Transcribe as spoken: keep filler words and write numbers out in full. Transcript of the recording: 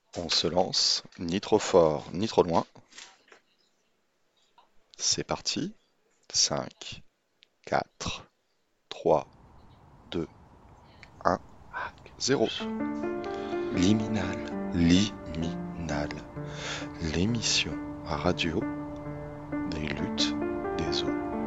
On se lance, ni trop fort, ni trop loin. C'est parti. cinq, quatre, trois, deux, un, zéro. Liminal, liminal. L'émission radio des luttes des eaux.